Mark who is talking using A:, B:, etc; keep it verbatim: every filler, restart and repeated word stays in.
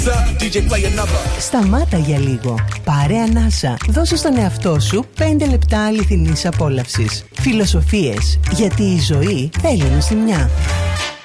A: Σταμάτα για λίγο. Πάρε ανάσα. Δώσε στον εαυτό σου πέντε λεπτά αληθινής απόλαυσης. Φιλοσοφίες. Γιατί η ζωή θέλει νοστιμιά.